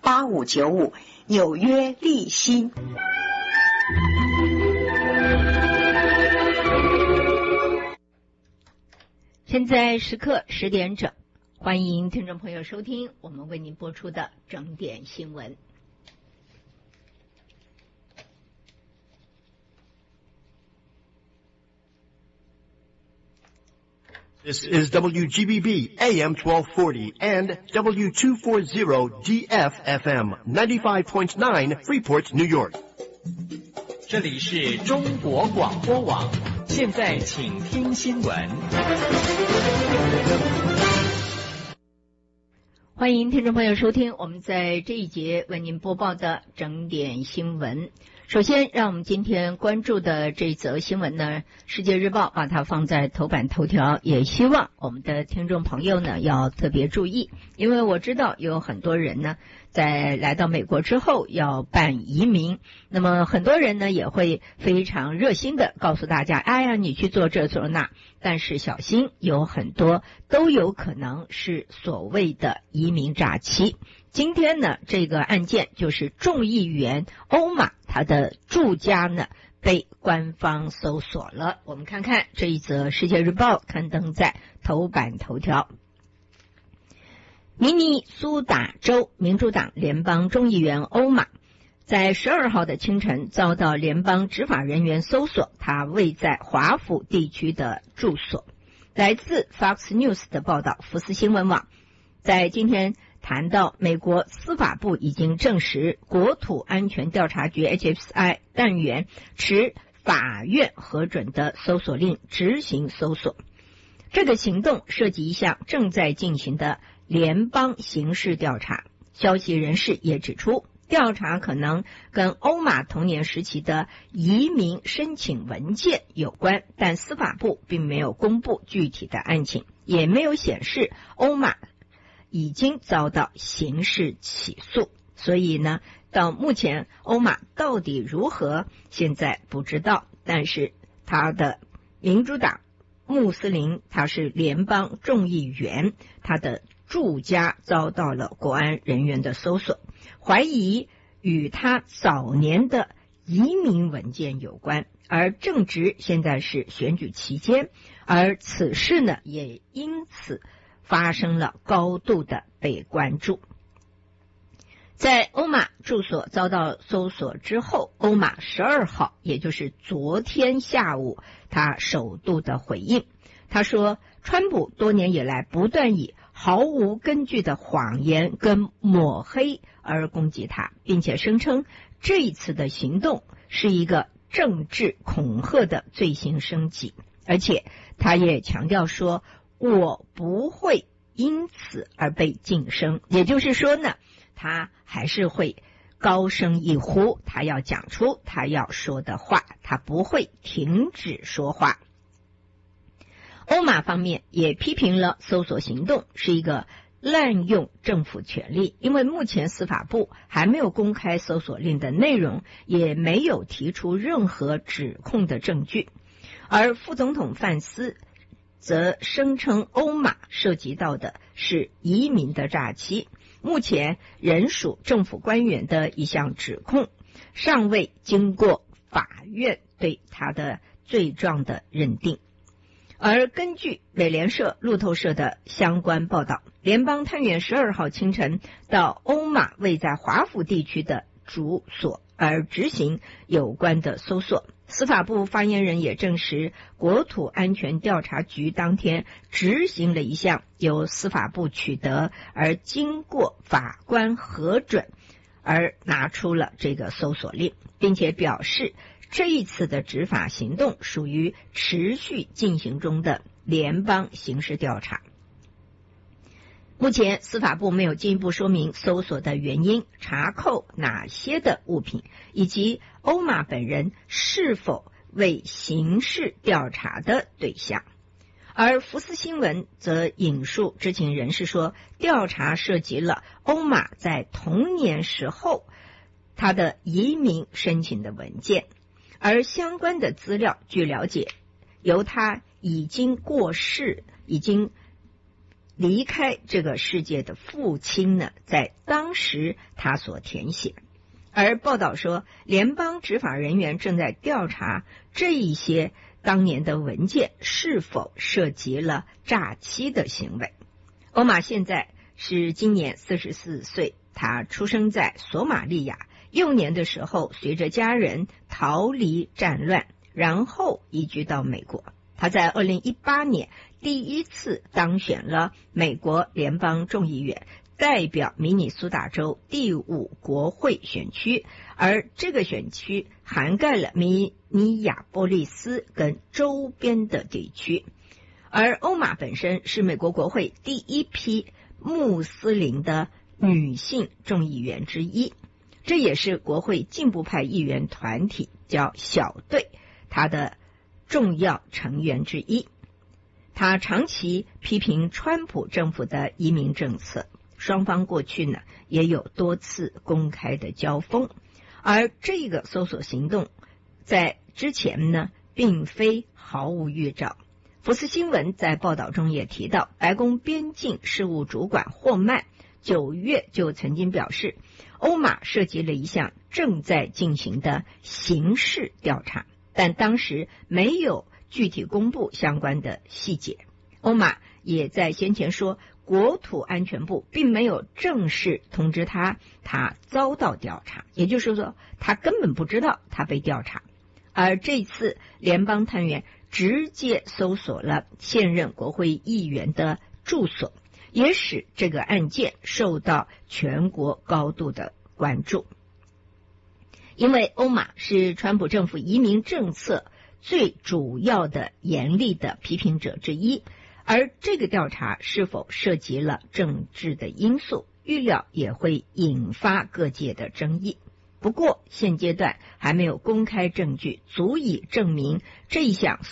8595，纽约立新。 现在时刻10点整，欢迎听众朋友收听我们为您播出的整点新闻。 This is WGBB AM 1240 and W240 DFFM 95.9 Freeport, New York. 这里是中国广播网，现在请听新闻。 欢迎听众朋友收听我们在这一节为您播报的整点新闻。首先，让我们今天关注的这则新闻呢，《世界日报》把它放在头版头条，也希望我们的听众朋友呢要特别注意，因为我知道有很多人呢在来到美国之后要办移民，那么很多人呢也会非常热心的告诉大家，哎呀，你去做这做那，但是小心，有很多都有可能是所谓的移民诈欺。今天呢，这个案件就是众议员欧玛他的住家呢被官方搜索了。我们看看这一则《世界日报》刊登在头版头条。明尼苏达州民主党联邦众议员欧玛在12号的清晨遭到联邦执法人员搜索，他位在华府地区的住所。来自 Fox News 的报道，福斯新闻网在今天谈到，美国司法部已经证实，国土安全调查局 HSI 单元持法院核准的搜索令执行搜索。这个行动涉及一项正在进行的联邦刑事调查。消息人士也指出，调查可能跟欧玛童年时期的移民申请文件有关，但司法部并没有公布具体的案情，也没有显示欧玛已经遭到刑事起诉，所以呢，到目前欧玛到底如何，现在不知道。但是他的民主党穆斯林，他是联邦众议员，他的住家遭到了国安人员的搜索，怀疑与他早年的移民文件有关，而正值现在是选举期间，而此事呢也因此发生了高度的被关注。在欧玛住所遭到搜索之后，欧玛12号，也就是昨天下午，他首度的回应，他说，川普多年以来不断以毫无根据的谎言跟抹黑而攻击他，并且声称这一次的行动是一个政治恐吓的罪行升级，而且他也强调说，我不会因此而被晋升，也就是说呢，他还是会高声一呼，他要讲出他要说的话，他不会停止说话。欧玛方面也批评了搜索行动是一个滥用政府权力，因为目前司法部还没有公开搜索令的内容，也没有提出任何指控的证据。而副总统范斯则声称欧玛涉及到的是移民的诈欺，目前仍属政府官员的一项指控，尚未经过法院对他的罪状的认定。而根据美联社、路透社的相关报道，联邦探员12号清晨到欧玛位在华府地区的住所而执行有关的搜索。司法部发言人也证实，国土安全调查局当天执行了一项由司法部取得而经过法官核准而拿出了这个搜索令，并且表示这一次的执法行动属于持续进行中的联邦刑事调查。目前司法部没有进一步说明搜索的原因、查扣哪些的物品，以及欧玛本人是否为刑事调查的对象。而福斯新闻则引述知情人士说，调查涉及了欧玛在童年时候他的移民申请的文件，而相关的资料据了解由他已经过世、已经离开这个世界的父亲呢，在当时他所填写。而报道说，联邦执法人员正在调查这一些当年的文件是否涉及了诈欺的行为。欧玛现在是今年44岁，他出生在索马利亚，幼年的时候随着家人逃离战乱，然后移居到美国。他在2018年第一次当选了美国联邦众议员，代表明尼苏达州第5国会选区，而这个选区涵盖了明尼亚波利斯跟周边的地区。而欧玛本身是美国国会第一批穆斯林的女性众议员之一，这也是国会进步派议员团体叫小队他的重要成员之一。他长期批评川普政府的移民政策，双方过去呢也有多次公开的交锋。而这个搜索行动在之前呢并非毫无预兆。福斯新闻在报道中也提到，白宫边境事务主管霍曼9月就曾经表示，欧玛涉及了一项正在进行的刑事调查，但当时没有具体公布相关的细节。欧玛也在先前说，国土安全部并没有正式通知他遭到调查，也就是说他根本不知道他被调查。而这次联邦探员直接搜索了现任国会议员的住所，也使这个案件受到全国高度的关注。因为欧玛是川普政府移民政策最主要的严厉的批评者之一，而这个调查是否涉及了政治的因素，预料也会引发各界的争议。不过现阶段还没有公开证据足以证明这一项